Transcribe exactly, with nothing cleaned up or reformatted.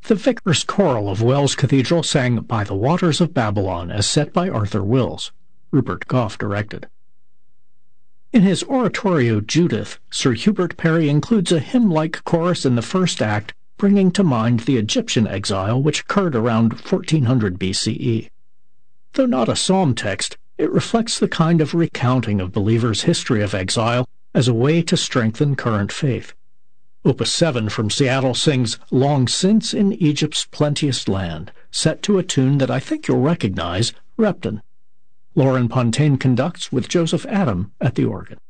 The Vicar's Choral of Wells Cathedral sang By the Waters of Babylon as set by Arthur Wills. Rupert Gough directed. In his oratorio Judith, Sir Hubert Parry includes a hymn-like chorus in the first act, bringing to mind the Egyptian exile which occurred around fourteen hundred B C E. Though not a psalm text, it reflects the kind of recounting of believers' history of exile as a way to strengthen current faith. Opus seven from Seattle sings Long Since in Egypt's Plenteous Land, set to a tune that I think you'll recognize, Repton. Lauren Pontaine conducts with Joseph Adam at the organ.